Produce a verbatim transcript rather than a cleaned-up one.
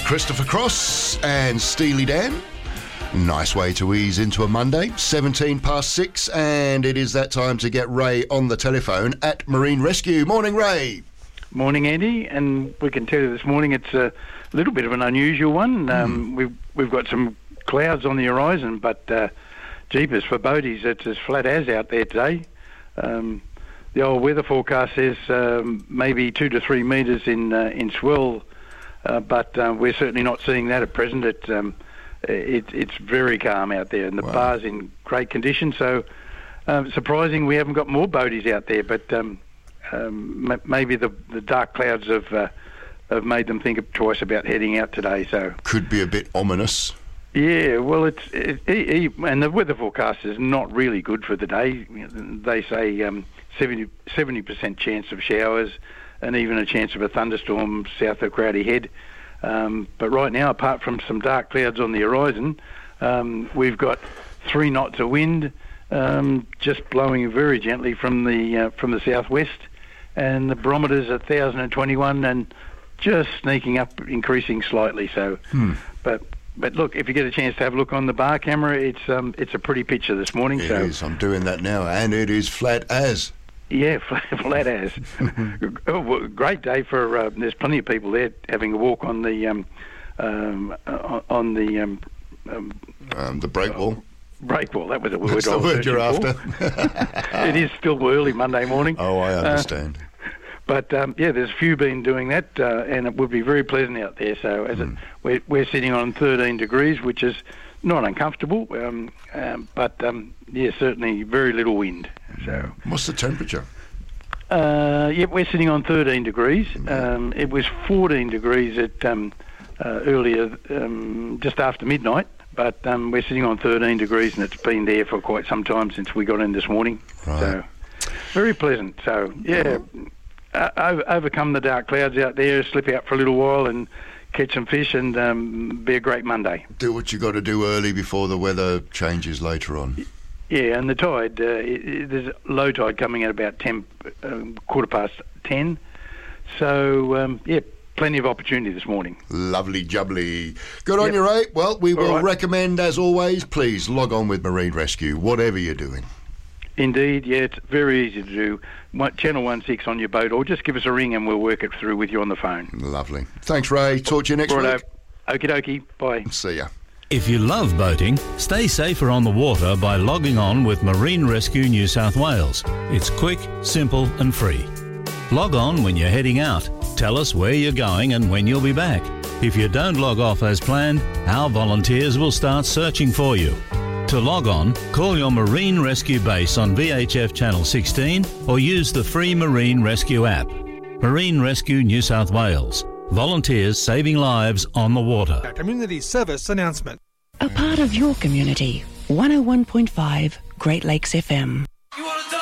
Christopher Cross and Steely Dan. Nice way to ease into a Monday. seventeen past six, and it is that time to get Ray on the telephone at Marine Rescue. Morning, Ray. Morning, Andy. And we can tell you this morning it's a little bit of an unusual one. Mm. Um, we've, we've got some clouds on the horizon, but uh, jeepers, for boaties, it's as flat as out there today. Um, the old weather forecast says um, maybe two to three metres in uh, in swell, uh, but uh, we're certainly not seeing that at present. It, um, it, it's very calm out there, and the wow. bar's in great condition. So, um, surprising we haven't got more boaties out there, but um, um, m- maybe the, the dark clouds have uh, have made them think twice about heading out today. So could be a bit ominous. Yeah, well, it's it, it, it, and the weather forecast is not really good for the day. They say um, seventy percent chance of showers and even a chance of a thunderstorm south of Crowdy Head. Um, but right now, apart from some dark clouds on the horizon, um, we've got three knots of wind um, just blowing very gently from the uh, from the southwest, and the barometer's at one thousand twenty-one and just sneaking up, increasing slightly. So, hmm. but. But look, if you get a chance to have a look on the bar camera, it's um, it's a pretty picture this morning. It so. is. I'm doing that now, and it is flat as. Yeah, flat, flat as. Oh, well, great day for. Uh, there's plenty of people there having a walk on the um, um, uh, on the um, um, um, the break wall. Uh, break wall. That was a word. That's I was the word you're after. It is still early Monday morning. Oh, I understand. Uh, But, um, yeah, there's a few been doing that, uh, and it would be very pleasant out there. So as mm. it, we're, we're sitting on thirteen degrees, which is not uncomfortable, um, um, but, um, yeah, certainly very little wind. So what's the temperature? Uh, yeah, we're sitting on thirteen degrees. Um, it was fourteen degrees at um, uh, earlier, um, just after midnight, but um, we're sitting on thirteen degrees, and it's been there for quite some time since we got in this morning. Right. So very pleasant. So, yeah... Oh. Uh, overcome the dark clouds out there, slip out for a little while and catch some fish, and um, be a great Monday. Do what you got to do early before the weather changes later on. Yeah, and the tide, uh, it, it, there's low tide coming at about ten, um, quarter past ten. So, um, yeah, plenty of opportunity this morning. Lovely jubbly. Good on yep. you, Ray. Well, we All will right. recommend, as always, please log on with Marine Rescue, whatever you're doing. Indeed, yeah, it's very easy to do. Channel one six on your boat, or just give us a ring and we'll work it through with you on the phone. Lovely. Thanks, Ray. Talk to you next Righto. week. Okie dokie. Bye. See ya. If you love boating, stay safer on the water by logging on with Marine Rescue New South Wales. It's quick, simple and free. Log on when you're heading out. Tell us where you're going and when you'll be back. If you don't log off as planned, our volunteers will start searching for you. To log on, call your Marine Rescue base on V H F Channel sixteen or use the free Marine Rescue app. Marine Rescue New South Wales. Volunteers saving lives on the water. A community service announcement. A part of your community. one oh one point five Great Lakes F M. You wanna